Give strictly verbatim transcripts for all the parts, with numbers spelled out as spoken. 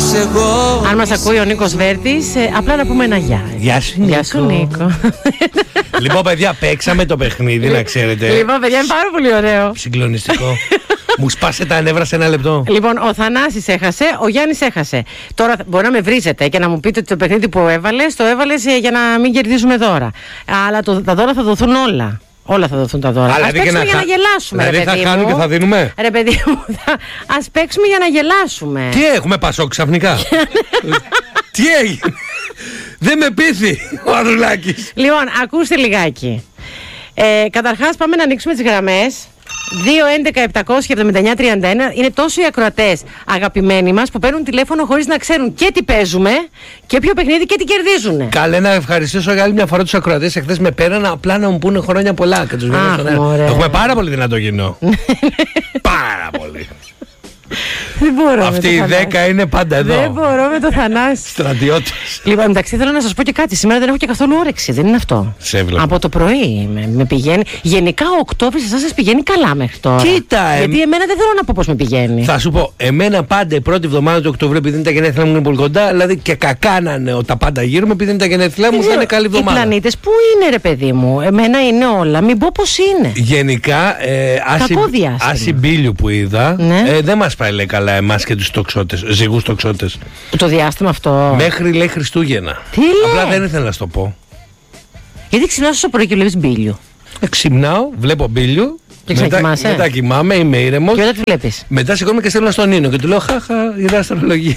άλλος εγώ. Αν μας ακούει ο Νίκος Βέρτης, ε, απλά να πούμε ένα γεια. Γεια σου, Νίκο. Γεια σου, Νίκο. Λοιπόν, παιδιά, παίξαμε το παιχνίδι, να ξέρετε. Λοιπόν, παιδιά, είναι πάρα πολύ ωραίο. Συγκλονιστικό. Μου σπάσε τα νεύρα σε ένα λεπτό. Λοιπόν, ο Θανάσης έχασε, ο Γιάννης έχασε. Τώρα μπορεί να με βρίζετε και να μου πείτε ότι το παιχνίδι που έβαλες, το έβαλες για να μην κερδίζουμε δώρα. Αλλά το, τα δώρα θα δοθούν όλα. Όλα θα δοθούν τα δώρα. Ας παίξουμε να για χα... να γελάσουμε. Δηλαδή ρε παιδί θα χάνουν και θα δίνουμε. Ρε παιδί μου, θα... ας παίξουμε για να γελάσουμε. Τι έχουμε, Πασόκ ξαφνικά? Τι έγινε? Δεν με πείθει ο Αδουλάκης. Λοιπόν, ακούστε λιγάκι. Ε, καταρχάς πάμε να ανοίξουμε τις γραμμές. δύο έντεκα επτακόσια εβδομήντα εννιά τριάντα ένα. Είναι τόσο οι ακροατές αγαπημένοι μας που παίρνουν τηλέφωνο χωρίς να ξέρουν και τι παίζουμε και ποιο παιχνίδι και τι κερδίζουν. Καλέ, να ευχαριστήσω για άλλη μια φορά τους ακροατές. Εχθές με πέραν απλά να μου πούνε χρόνια πολλά και τους βγαίνω στον αέρα. Έχουμε πάρα πολύ δυνατό κοινό. Πάρα πολύ. Δεν μπορώ. Αυτή η δέκα είναι πάντα εδώ. Δεν μπορώ με το Θανάση. Στρατιώτες. Λοιπόν, εντάξει, θέλω να σας πω και κάτι. Σήμερα δεν έχω και καθόλου όρεξη, δεν είναι αυτό. Σε βλέπω. Από το πρωί με, με πηγαίνει. Γενικά ο Οκτώβρης εσάς σας πηγαίνει καλά μέχρι τώρα. Κοίτα, γιατί εμ... εμένα δεν θέλω να πω πώς με πηγαίνει. Θα σου πω, εμένα πάντα η πρώτη εβδομάδα του Οκτωβρίου, επειδή είναι τα γενέθλιά μου είναι πολύ κοντά, δηλαδή και κακά να είναι τα πάντα γύρω μου, επειδή είναι τα γενέθλιά μου, θα είναι καλή εβδομάδα. Οι πλανήτες πού είναι, ρε παιδί μου? Εμένα είναι όλα. Μην πω πώς είναι. Γενικά, ε, άση μπίλιου που είδα, ναι. ε, δεν μας πάει λέει καλά εμάς και τους τοξότες, ζυγούς τοξότες. Το διάστημα αυτό. Μέχρι λέει Χριστούγεννα. Τι λέει? Απλά δεν ήθελα να σου το πω. Γιατί ξυπνάς όσο πρωί και βλέπεις μπίλιο? Ε, ξυπνάω, βλέπω μπίλιο. Και ξανακοιμάσαι. Μετά, μετά κοιμάμαι, είμαι ήρεμος. Και όταν τη βλέπεις? Μετά σηκώνομαι και στέλνω στον Νίνο και του λέω χαχα, είδα αστρολογία.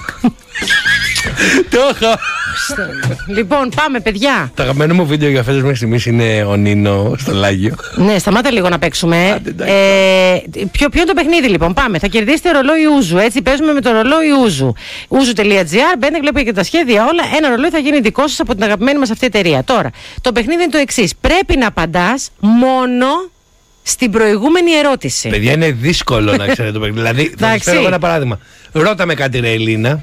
Το είχα. Λοιπόν, πάμε, παιδιά. Το αγαπημένο μου βίντεο για φέτος μέχρι στιγμής είναι ο Νίνο στο Λάγιο. Ναι, σταμάτα λίγο να παίξουμε. Άντε, ε, ποιο, ποιο είναι το παιχνίδι, λοιπόν? Πάμε. Θα κερδίσετε ρολόι Ούζου. Έτσι, παίζουμε με το ρολόι Ούζου. ούζου τελεία τζι άρ. Μπαίνετε, βλέπετε και τα σχέδια όλα. Ένα ρολόι θα γίνει δικό σας από την αγαπημένη μας αυτή εταιρεία. Τώρα, το παιχνίδι είναι το εξής. Πρέπει να απαντάς μόνο στην προηγούμενη ερώτηση. Παιδιά, είναι δύσκολο να ξέρετε το παιχνίδι. Δηλαδή, θα σας φέρω ένα παράδειγμα. Ρώτα με κάτι, ρε Ελίνα.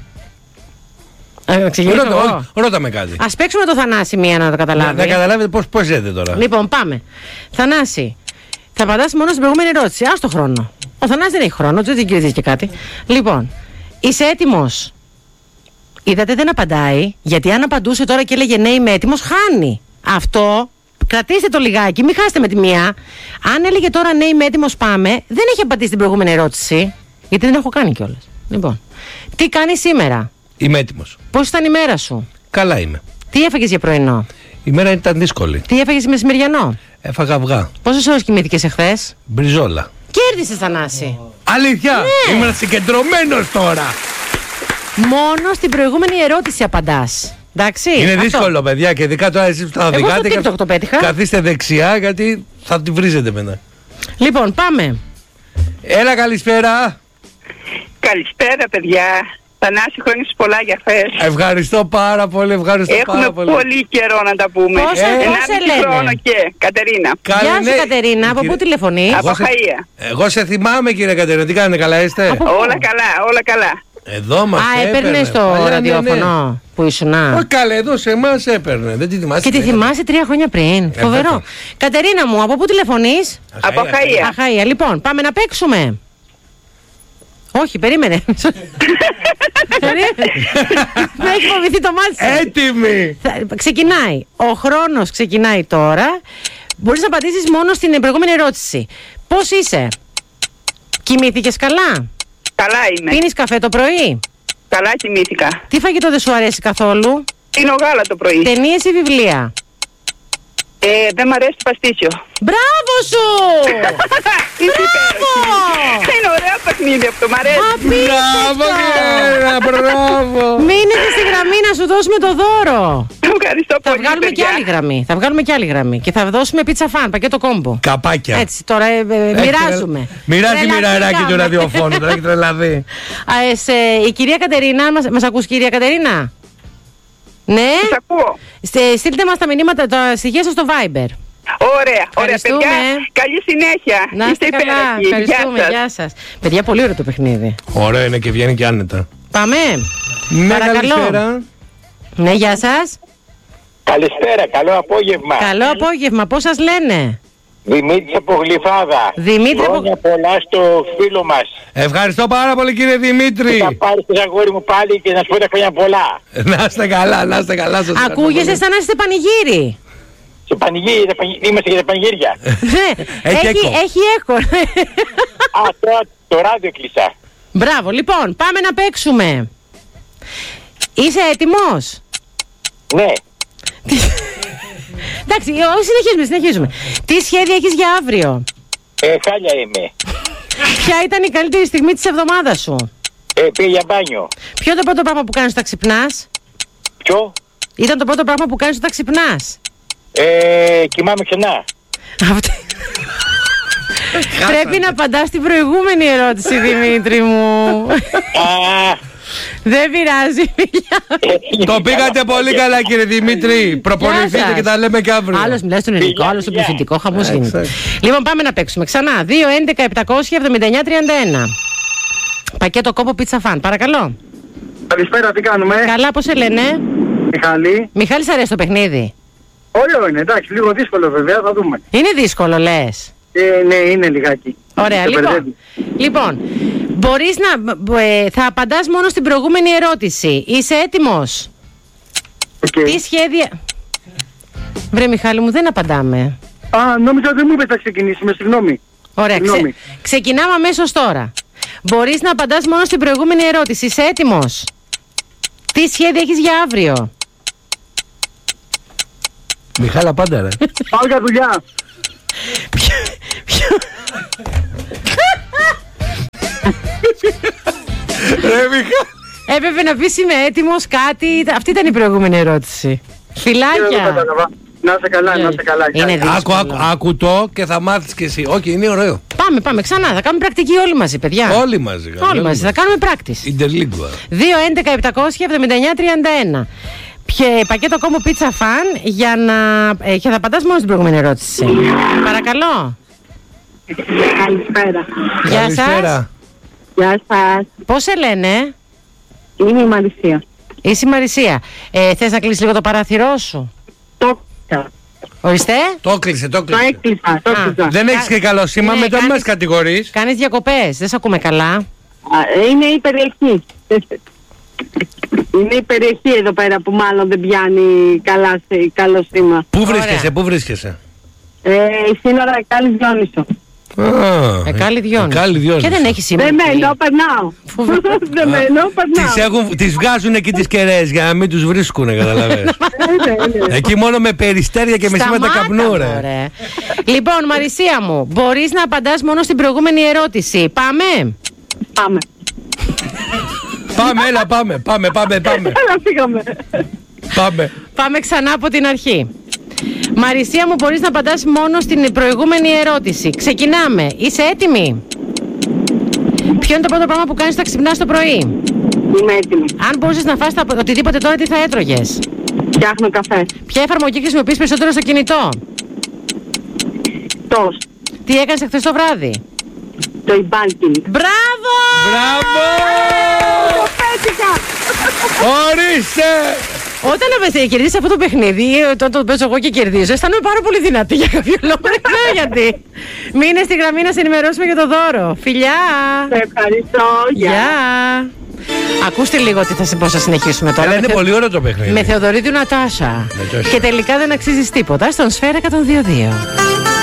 Ρώτα, ρώτα με κάτι. Ας παίξουμε το Θανάση μία να το καταλάβει. Να, να καταλάβετε πώς, πώς ζείτε τώρα. Λοιπόν, πάμε. Θανάση, θα απαντάς μόνο στην προηγούμενη ερώτηση. Ας το χρόνο. Ο Θανάσης δεν έχει χρόνο, δεν κερδίζει και κάτι. Λοιπόν, είσαι έτοιμος? Είδατε, δεν απαντάει. Γιατί αν απαντούσε τώρα και έλεγε ναι, είμαι έτοιμος, χάνει. Αυτό. Κρατήστε το λιγάκι, μην χάσετε με τη μία. Αν έλεγε τώρα ναι, είμαι έτοιμος, πάμε, δεν έχει απαντήσει την προηγούμενη ερώτηση. Γιατί δεν έχω κάνει κιόλας. Λοιπόν, τι κάνεις σήμερα? Είμαι έτοιμος. Πώς ήταν η μέρα σου? Καλά είμαι. Τι έφαγες για πρωινό? Η μέρα ήταν δύσκολη. Τι έφαγες μεσημεριανό? Έφαγα αυγά. Πόσες ώρες κοιμήθηκες εχθές? Μπριζόλα. Κέρδισες, Θανάση. Αλήθεια? Ναι. Ήμουν συγκεντρωμένος τώρα. Μόνο στην προηγούμενη ερώτηση απαντάς. Εντάξει. Είναι αυτό. δύσκολο, παιδιά, και ειδικά τώρα εσείς που θα οδηγάτε. Εγώ στο TikTok το πέτυχα. Καθίστε δεξιά, γιατί θα τη βρίζετε μετά. Λοιπόν, πάμε. Έλα, καλησπέρα. Καλησπέρα, παιδιά. Θανάση, χρόνια σου πολλά για χθες. Ευχαριστώ πάρα πολύ, ευχαριστώ Έχουμε πάρα πολύ. Έχουμε πολύ καιρό να τα πούμε. Πώς σε λένε? χρόνο και Κατερίνα. Καλή, Γεια σου, ναι. Κατερίνα, από πού τηλεφωνείς? Από Χαΐα. Εγώ σε θυμάμαι, κύριε Κατερίνα, τι κάνετε, καλά είστε? Από όλα καλά, όλα καλά. Εδώ μας Α, έπαιρνε. έπαιρνε στο Παλιά, ραδιόφωνο ναι, ναι. που ήσουνα. Όχι, καλά, εδώ σε εμάς έπαιρνε. Δεν τη θυμάσαι. Και τη θυμάσαι τρία χρόνια πριν. Ε, Φοβερό. βέβαια. Κατερίνα μου, από πού τηλεφωνείς? Από Χαΐα. Αχαΐα. Λοιπόν, πάμε να παίξουμε. Όχι, περίμενε. Με έχει φοβηθεί το μάτι. Έτοιμη. Ξεκινάει. Ο χρόνος ξεκινάει τώρα. Μπορείς να απαντήσεις μόνο στην προηγούμενη ερώτηση. Πώς είσαι? Κοιμήθηκες καλά? Καλά είμαι. Πίνεις καφέ το πρωί? Καλά κοιμήθηκα. Τι φαγητό δεν σου αρέσει καθόλου? Πίνω γάλα το πρωί. Ταινίες ή βιβλία? Ε, δεν μ' αρέσει το παστίτσιο. Μπράβο σου! Μπράβο! Είναι ωραίο παιχνίδι αυτό, μ' αρέσει. Μπράβο, κύριε, μπράβο. Μείνετε στη γραμμή να σου δώσουμε το δώρο. Ευχαριστώ Θα πολύ, βγάλουμε παιδιά. και άλλη γραμμή. Θα βγάλουμε και άλλη γραμμή. Και θα δώσουμε πίτσα φαν, πακέτο κόμπο. Καπάκια. Έτσι, τώρα ε, ε, μοιράζουμε. Μοιράζει μοιραράκι του ραδιοφώνου, τώρα έχει τρελαθεί. Α, ε, σε, η κυρία Κατερίνα, μας, μας ακούς κυρία Κατερίνα? Ναι. Σας ακούω. Στε, στείλτε μας τα μηνύματα, τα στοιχεία σας στο Viber. Ωραία, ωραία παιδιά. Καλή συνέχεια. Να είστε καλά. Υπέροχοι. Ευχαριστούμε. Γεια σας. Γεια σας. Παιδιά, πολύ ωραίο το παιχνίδι. Ωραίο είναι και βγαίνει και άνετα. Πάμε. Ναι, Παρακαλώ. καλησπέρα. Ναι, γεια σας. Καλησπέρα, καλό απόγευμα. Καλό απόγευμα. Πώς σας λένε? Δημήτρη από Γλυφάδα. Δημήτρη από... Χρόνια πολλά στο φίλο μας. Ευχαριστώ πάρα πολύ κύριε Δημήτρη. Θα πάρεις το αγόρι μου πάλι και να σου πω τα χρόνια πολλά. Να είστε καλά, να είστε καλά. Σας ακούγεσαι σαν να είστε πανηγύρι. Σε πανηγύρι, είμαστε για τα πανηγύρια. έχει, έχει, έχει έκο. Α, τώρα το ράδιο κλεισά. Μπράβο, λοιπόν, πάμε να παίξουμε. Είσαι έτοιμος? Ναι. Εντάξει, συνεχίζουμε, συνεχίζουμε. Τι σχέδια έχεις για αύριο? Ε, χάλια είμαι. Ποια ήταν η καλύτερη στιγμή της εβδομάδας σου? Ε, πήγα για μπάνιο. Ποιο είναι το πρώτο πράγμα που κάνεις όταν ξυπνάς? Ποιο? Ήταν το πρώτο πράγμα που κάνεις όταν ξυπνάς? Ε, κοιμάμαι ξανά. Αυτή... Πρέπει να απαντάς στην προηγούμενη ερώτηση, Δημήτρη μου. Α, δεν πειράζει, φιλιά. Το πήγατε πολύ καλά κύριε Δημήτρη. Προπονηθείτε και τα λέμε και αύριο. Άλλος μιλάει στον ελληνικό, άλλος στον πληθυντικό, χαμός γίνεται. Λοιπόν, πάμε να παίξουμε ξανά. δύο έντεκα επτακόσια εβδομήντα εννιά τριάντα ένα. Πακέτο κόμπο πίτσα φαν, παρακαλώ. Καλησπέρα, τι κάνουμε? Καλά, πώς σε λένε? Μιχάλη. Μιχάλη, σ' αρέσει το παιχνίδι? Ωραίο είναι, εντάξει, λίγο δύσκολο βέβαια, θα δούμε. Είναι δύσκολο, λες? Ε, ναι, είναι λιγάκι. Ωραία, λοιπόν. Λοιπόν, μπορείς να... Ε, θα απαντάς μόνο στην προηγούμενη ερώτηση. Είσαι έτοιμος? Okay. Τι σχέδια... Βρε Μιχάλη μου, δεν απαντάμε. Α, νόμιζα δεν μου είπες να ξεκινήσουμε, συγγνώμη. Ωραία, ξε... ξεκινάμε αμέσως τώρα. Μπορείς να απαντάς μόνο στην προηγούμενη ερώτηση. Είσαι έτοιμος? Τι σχέδια έχεις για αύριο? Μιχάλα, πάντα ρε. Πάω για δουλειά. Ποιο... Ποιο... Ρε Μιχάλη. Έπρεπε να πεις είμαι έτοιμος κάτι. Αυτή ήταν η προηγούμενη ερώτηση. Φιλάκια. Να είσαι καλά, να είσαι καλά. Είναι άκου, άκου, άκου το και θα μάθεις κι εσύ. Όχι, είναι ωραίο. Πάμε, πάμε ξανά. Θα κάνουμε πρακτική όλοι μαζί, παιδιά. Όλοι μαζί. Όλοι μαζί. Θα κάνουμε πράκτης. Interlingua. δύο έντεκα επτακόσια εβδομήντα εννιά τριάντα ένα. Ποιο πακέτο κόμπο πίτσα φαν για να. Ε, και θα απαντάς μόνο στην προηγούμενη ερώτηση. Παρακαλώ. Καλησπέρα. Γεια σας. Γεια σας. Πώς σε λένε? Είμαι η Μαρισία. Είσαι η Μαρισία. Ε, θες να κλείσεις λίγο το παράθυρό σου? Το έκλεισα. Ορίστε. Το κλείσε, το Το κλείσε. έκλεισα, το έκλεισα. Δεν έχεις και καλό σήμα, Ναι, μετά κάνεις- μας κατηγορείς. Κάνεις διακοπές. Δεν σε ακούμε καλά. Α, Είναι η περιοχή. Είναι η περιοχή εδώ πέρα που μάλλον δεν πιάνει καλά, σε- καλό σήμα. Πού Ωραία. βρίσκεσαι, πού βρίσκεσαι? Ε, η σύνορα Εκάλης Διόνυσο. Α, Εκάλη Διόνυσο. Εκάλη Διόνυσο. Και δεν έχει σήμερα. Δεν μένω, περνάω. Δεν μένω, Τις, περνάω. έχουν, τις βγάζουν εκεί τις κεραίες για να μην τους βρίσκουνε, καταλαβαίνεις. Ε, ναι, ναι. Εκεί μόνο με περιστέρια και με σήματα καπνού, ρε. ρε. Λοιπόν, Μαρισία μου, μπορείς να απαντάς μόνο στην προηγούμενη ερώτηση. Πάμε. Πάμε. Πάμε, έλα, πάμε, πάμε, πάμε, πάμε. Έλα, φύγαμε. Πάμε. Πάμε ξανά από την αρχή. Μαρισία μου, μπορείς να απαντάς μόνο στην προηγούμενη ερώτηση. Ξεκινάμε. Είσαι έτοιμη? Ποιο είναι το πρώτο πράγμα που κάνεις όταν ξυπνάς το πρωί? Είμαι έτοιμη. Αν μπορούσες να φας τα- οτιδήποτε τώρα, τι θα έτρωγες? Φτιάχνω καφέ. Ποια εφαρμογή χρησιμοποιείς περισσότερο στο κινητό? Τος. Τι έκανες εχθές το βράδυ? Το e-banking. Μπράβο! Μπράβο! Πέτυχα. Ορίστε! Όταν με κερδίσει αυτό το παιχνίδι, όταν το παίζω εγώ και κερδίζω, αισθάνομαι πάρα πολύ δυνατή για κάποιο λόγο. Δεν ξέρω γιατί. Μείνε στη γραμμή να σε ενημερώσουμε για το δώρο. Φιλιά! Σε ευχαριστώ. Γεια. Γεια! Ακούστε λίγο τι θα, πώς θα συνεχίσουμε τώρα. Αλλά Με είναι Θε- πολύ ωραίο το παιχνίδι. Με Θεοδωρίδου Νατάσα. Νατάσα. Και τελικά δεν αξίζει τίποτα στον Σφαίρα εκατόν δύο δύο.